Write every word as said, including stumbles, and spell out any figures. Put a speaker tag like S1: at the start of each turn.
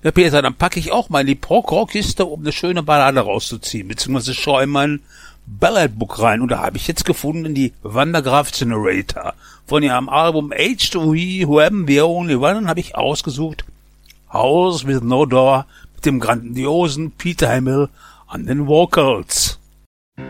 S1: Ja, Peter, dann packe ich auch mal in die Prog-Rock-Kiste, um eine schöne Ballade rauszuziehen, beziehungsweise schaue in mein Balladbook rein. Und da habe ich jetzt gefunden die Wandergraf Generator. Von ihrem Album Age to We, Who Am the Only One, habe ich ausgesucht House with No Door mit dem grandiosen Peter Hamill an den Vocals.